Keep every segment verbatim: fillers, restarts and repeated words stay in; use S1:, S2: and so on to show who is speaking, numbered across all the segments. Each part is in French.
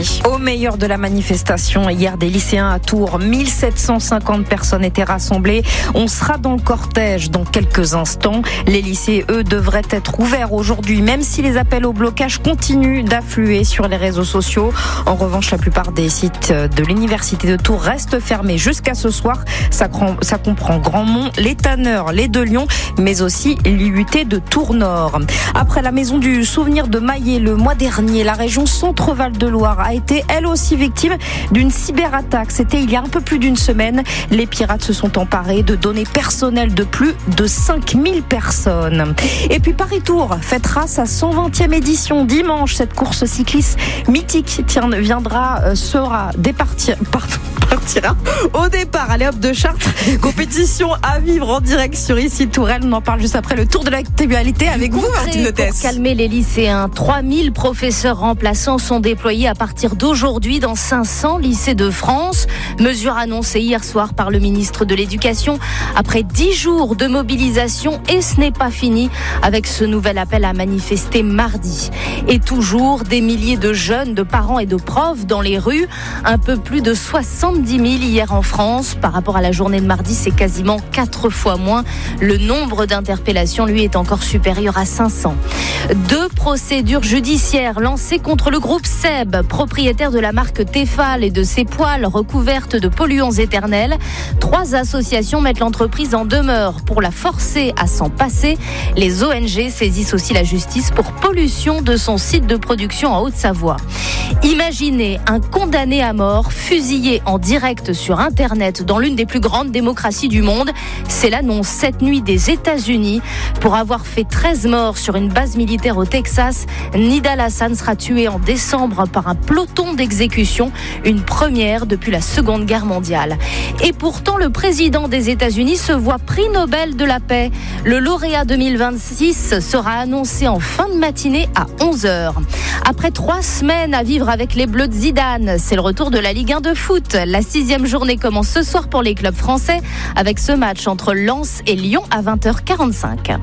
S1: Au meilleur de la manifestation, hier des lycéens à Tours, mille sept cent cinquante personnes étaient rassemblées. On sera dans le cortège dans quelques instants. Les lycées, eux, devraient être ouverts aujourd'hui, même si les appels au blocage continuent d'affluer sur les réseaux sociaux. En revanche, la plupart des sites de l'université de Tours restent fermés jusqu'à ce soir. Ça, ça comprend Grandmont, les Tanneurs, les de Lyon, mais aussi l'I U T de Tours-Nord. Après la maison du souvenir de Maillé le mois dernier, la région Centre-Val de Loire a été elle aussi victime d'une cyberattaque. C'était il y a un peu plus d'une semaine. Les pirates se sont emparés de données personnelles de plus de cinq mille personnes. Et puis Paris-Tours fêtera sa cent vingtième édition dimanche. Cette course cycliste mythique tiens, viendra, sera départir, pardon, partira au départ. Allez hop de Chartres. Compétition à vivre en direct sur Ici Tourelle. On en parle juste après le tour de l'actualité avec vous, Martine Notès.
S2: Pour calmer les lycéens, trois mille professeurs remplaçants sont déployés à partir d'aujourd'hui dans cinq cents lycées de France. Mesure annoncée hier soir par le ministre de l'Éducation après dix jours de mobilisation, et ce n'est pas fini avec ce nouvel appel à manifester mardi. Et toujours des milliers de jeunes, de parents et de profs dans les rues. Un peu plus de soixante-dix mille hier en France. Par rapport à la journée de mardi, c'est quasiment quatre fois moins. Le nombre d'interpellations, lui, est encore supérieur à cinq cents. Deux procédures judiciaires lancées contre le groupe Seb, propriétaire de la marque Tefal et de ses poêles recouvertes de polluants éternels. Trois associations mettent l'entreprise en demeure pour la forcer à s'en passer. Les O N G saisissent aussi la justice pour pollution de son site de production en Haute-Savoie. Imaginez un condamné à mort fusillé en direct sur Internet dans l'une des plus grandes démocraties du monde. C'est l'annonce cette nuit des États-Unis. Pour avoir fait treize morts sur une base militaire au Texas, Nidal Hassan sera tué en décembre par un peloton d'exécution, une première depuis la Seconde Guerre mondiale. Et pourtant, le président des États-Unis se voit prix Nobel de la paix. Le lauréat deux mille vingt-six sera annoncé en fin de matinée à onze heures. Après trois semaines à vivre avec les Bleus de Zidane, c'est le retour de la Ligue un de foot. La sixième journée commence ce soir pour les clubs français avec ce match entre Lens et Lyon à vingt heures quarante-cinq.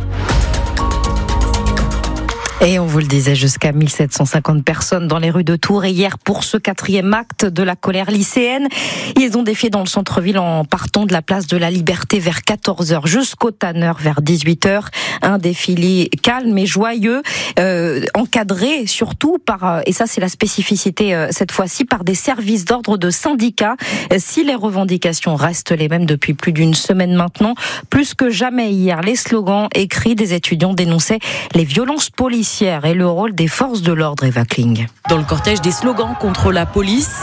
S1: Et on vous le disait, jusqu'à mille sept cent cinquante personnes dans les rues de Tours. Et hier, pour ce quatrième acte de la colère lycéenne, ils ont défié dans le centre-ville en partant de la place de la Liberté vers quatorze heures jusqu'au Tanneur vers dix-huit heures. Un défilé calme et joyeux, euh, encadré surtout par, et ça c'est la spécificité euh, cette fois-ci, par des services d'ordre de syndicats. Si les revendications restent les mêmes depuis plus d'une semaine maintenant, plus que jamais hier, les slogans écrits des étudiants dénonçaient les violences policières et le rôle des forces de l'ordre. Eva Kling.
S3: Dans le cortège, des slogans contre la police.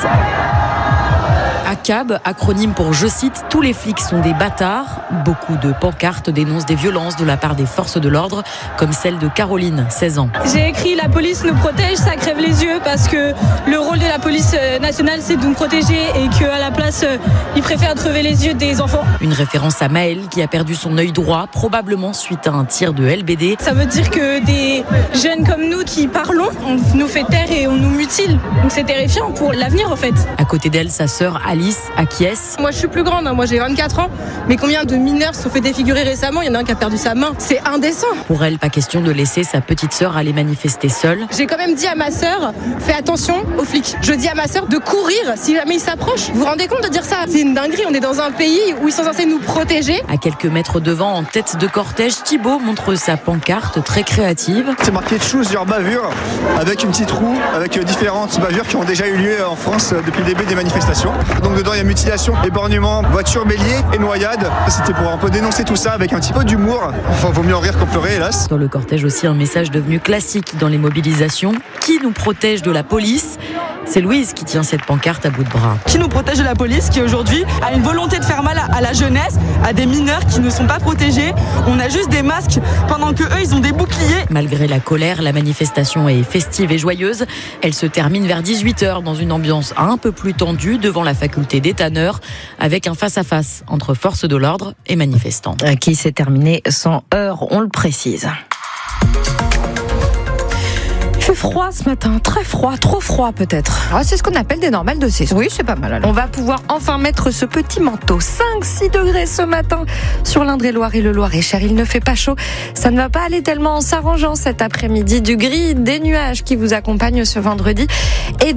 S3: A C A B, acronyme pour, je cite, tous les flics sont des bâtards. Beaucoup de pancartes dénoncent des violences de la part des forces de l'ordre, comme celle de Caroline, seize ans.
S4: J'ai écrit « La police nous protège », ça crève les yeux parce que le rôle de la police nationale, c'est de nous protéger et qu'à la place, ils préfèrent crever les yeux des enfants.
S3: Une référence à Maëlle qui a perdu son œil droit, probablement suite à un tir de L B D.
S4: Ça veut dire que des jeunes comme nous qui parlons, on nous fait taire et on nous mutile. Donc c'est terrifiant pour l'avenir en fait.
S3: À côté d'elle, sa sœur Alice acquiesce.
S4: Moi je suis plus grande, hein. Moi j'ai vingt-quatre ans, mais combien de mineurs se sont fait défigurer récemment? Il y en a un qui a perdu sa main. C'est indécent.
S3: Pour elle, pas question de laisser sa petite sœur aller manifester seule.
S4: J'ai quand même dit à ma sœur, fais attention aux flics. Je dis à ma sœur de courir si jamais ils s'approchent. Vous vous rendez compte de dire ça? C'est une dinguerie, on est dans un pays où ils sont censés nous protéger.
S3: À quelques mètres devant, en tête de cortège, Thibaut montre sa pancarte très créative.
S5: C'est marqué Choose your bavure, avec une petite roue, avec différentes bavures qui ont déjà eu lieu en France depuis le début des manifestations. Donc dedans il y a mutilation, éborgnement, voiture bélier et noyade. C'était pour un peu dénoncer tout ça avec un petit peu d'humour. Enfin, vaut mieux en rire qu'en pleurer, hélas.
S3: Dans le cortège aussi, un message devenu classique dans les mobilisations. Qui nous protège de la police? C'est Louise qui tient cette pancarte à bout de bras.
S6: Qui nous protège de la police, qui aujourd'hui a une volonté de faire mal à la jeunesse, à des mineurs qui ne sont pas protégés. On a juste des masques pendant que eux, ils ont des boucliers.
S3: Malgré la colère, la manifestation est festive et joyeuse. Elle se termine vers dix-huit heures dans une ambiance un peu plus tendue devant la faculté des Tanneurs, avec un face-à-face entre forces de l'ordre et manifestants.
S1: Qui s'est terminé sans heurts, on le précise. Il fait froid ce matin, très froid, trop froid peut-être.
S7: Ah, c'est ce qu'on appelle des normales de saison.
S1: Oui, c'est pas mal alors.
S7: On va pouvoir enfin mettre ce petit manteau. cinq six degrés ce matin sur l'Indre-et-Loire et le Loir-et-Cher. Il ne fait pas chaud. Ça ne va pas aller tellement en s'arrangeant cet après-midi. Du gris, des nuages qui vous accompagnent ce vendredi. Et